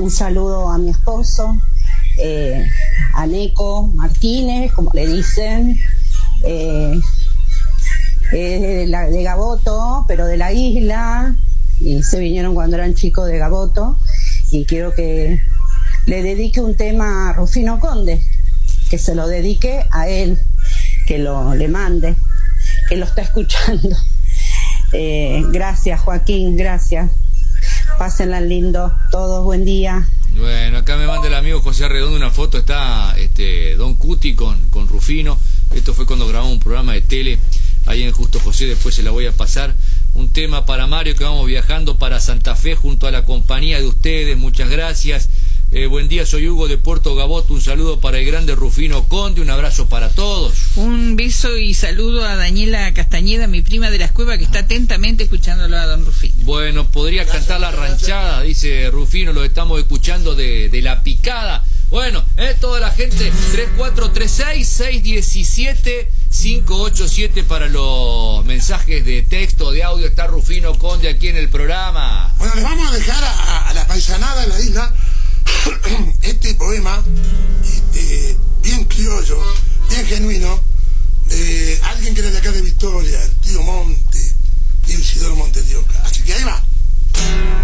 un saludo a mi esposo, a Neco Martínez, como le dicen, de Gaboto, pero de la isla, y se vinieron cuando eran chicos de Gaboto, y quiero que le dedique un tema a Rufino Conde, que se lo dedique a él, que le mande, que lo está escuchando. Gracias, Joaquín, gracias. Pásenla lindo, todos, buen día. Bueno, acá me manda el amigo José Arredondo una foto, está Don Cuti con Rufino. Esto fue cuando grabamos un programa de tele ahí en Justo José, después se la voy a pasar. Un tema para Mario, que vamos viajando para Santa Fe junto a la compañía de ustedes, muchas gracias. Buen día, soy Hugo de Puerto Gaboto, un saludo para el grande Rufino Conde, un abrazo para todos. Un beso y saludo a Daniela Castañeda, mi prima de las Cuevas, que está atentamente escuchándolo a don Rufino. Bueno, podría cantar la ranchada, dice Rufino, lo estamos escuchando de La Picada. Bueno, toda la gente, 3436-617-587 para los mensajes de texto, de audio. Está Rufino Conde aquí en el programa. Bueno, les vamos a dejar a la paisanada en la isla este poema bien criollo, bien genuino,